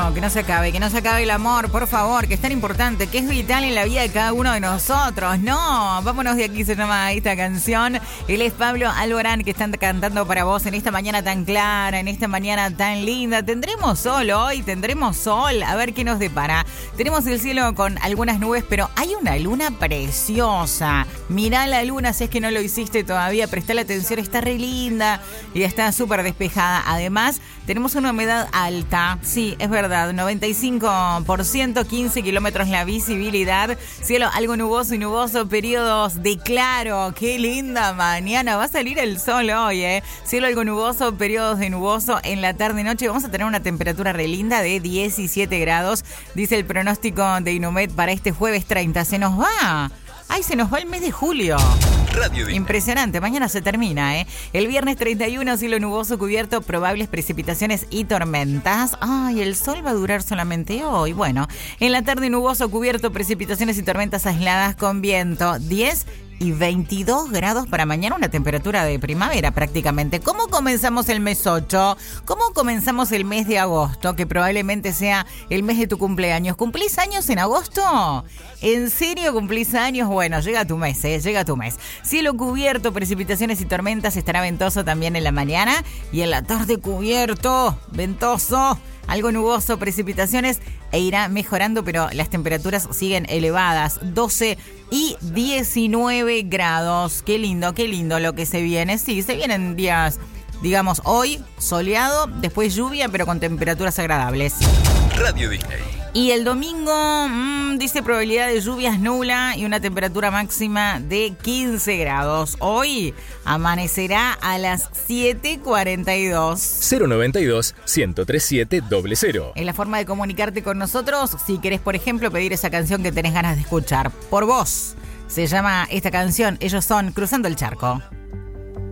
que no se acabe el amor, por favor, que es tan importante, que es vital en la vida de cada uno de nosotros. No, vámonos de aquí, se llama esta canción. Él es Pablo Alborán, que están cantando para vos en esta mañana tan clara, en esta mañana tan linda. ¿Tendremos sol hoy? ¿Tendremos sol? A ver qué nos depara. Tenemos el cielo con algunas nubes, pero hay una luna preciosa. Mirá la luna, si es que no lo hiciste todavía, prestá la atención, está re linda y está súper despejada. Además, tenemos una humedad alta, sí, es verdad, 95%, 15 kilómetros la visibilidad, cielo algo nuboso y nuboso, periodos de claro, qué linda mañana, va a salir el sol hoy, cielo algo nuboso, periodos de nuboso en la tarde-noche, vamos a tener una temperatura re linda de 17 grados, dice el pronóstico de Inumet para este jueves 30, se nos va. ¡Ay, se nos va el mes de julio! Radio Disney. Impresionante, mañana se termina, ¿eh? El viernes 31, cielo nuboso cubierto, probables precipitaciones y tormentas. ¡Ay, el sol va a durar solamente hoy! Bueno, en la tarde nuboso cubierto, precipitaciones y tormentas aisladas con viento. 10 y 22 grados para mañana, una temperatura de primavera prácticamente. ¿Cómo comenzamos el mes 8? ¿Cómo comenzamos el mes de agosto? Que probablemente sea el mes de tu cumpleaños. ¿Cumplís años en agosto? ¿En serio cumplís años? Bueno, llega tu mes, llega tu mes. Cielo cubierto, precipitaciones y tormentas, estará ventoso también en la mañana y en la tarde cubierto, ventoso, algo nuboso, precipitaciones e irá mejorando, pero las temperaturas siguen elevadas, 12 y 19 grados. Qué lindo lo que se viene. Sí, se vienen días, digamos, hoy soleado, después lluvia, pero con temperaturas agradables. Radio Disney. Y el domingo, dice probabilidad de lluvias nula y una temperatura máxima de 15 grados. Hoy amanecerá a las 7:42. 092-103700. Es la forma de comunicarte con nosotros si querés, por ejemplo, pedir esa canción que tenés ganas de escuchar. Por vos se llama esta canción. Ellos son Cruzando el Charco.